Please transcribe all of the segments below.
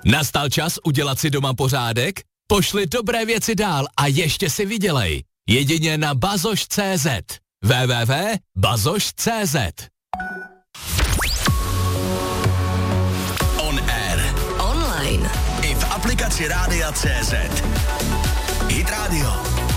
Nastal čas udělat si doma pořádek? Pošli dobré věci dál a ještě si vydělej. Jedině na bazoš.cz. www.bazoš.cz. On air. Online. I v aplikaci Rádia CZ. Hit Radio.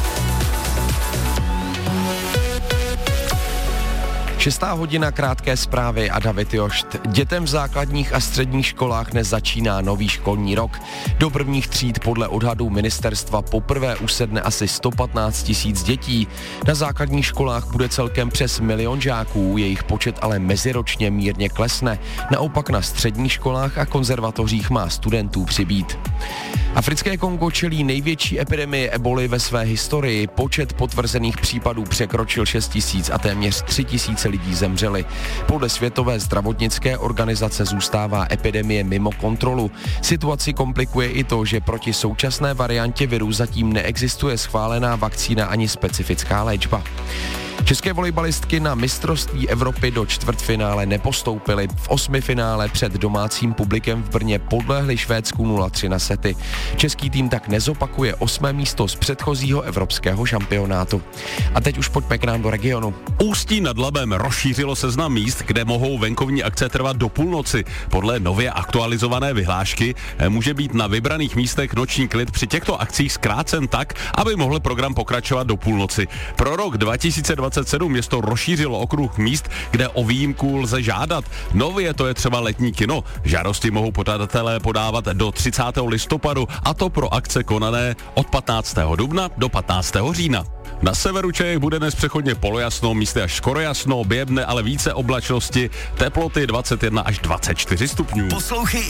6:00, krátké zprávy a David Jošt. Dětem v základních a středních školách dnes začíná nový školní rok. Do prvních tříd podle odhadů ministerstva poprvé usedne asi 115 000 dětí. Na základních školách bude celkem přes 1 000 000 žáků, jejich počet ale meziročně mírně klesne. Naopak na středních školách a konzervatořích má studentů přibýt. Africké Kongo čelí největší epidemii eboly ve své historii. Počet potvrzených případů překročil 6 000 a téměř 3 000 lidí zemřeli. Podle Světové zdravotnické organizace zůstává epidemie mimo kontrolu. Situaci komplikuje i to, že proti současné variantě viru zatím neexistuje schválená vakcína ani specifická léčba. České volejbalistky na mistrovství Evropy do čtvrtfinále nepostoupily. V 8. finále před domácím publikem v Brně podlehli Švédsku 0-3 na sety. Český tým tak nezopakuje 8. místo z předchozího evropského šampionátu. A teď už pojďme k nám do regionu. Ústí nad Labem rozšířilo seznam míst, kde mohou venkovní akce trvat do půlnoci. Podle nově aktualizované vyhlášky může být na vybraných místech noční klid při těchto akcích zkrácen tak, aby mohl program pokračovat do půlnoci. Pro rok 2027 město rozšířilo okruh míst, kde o výjimku lze žádat. Nově to je třeba letní kino. Žádosti mohou pořadatelé podávat do 30. listopadu, a to pro akce konané od 15. dubna do 15. října. Na severu Čech bude dnes přechodně polojasno, místy až skoro jasno, běhne ale více oblačnosti, teploty 21 až 24 stupňů. Poslouchej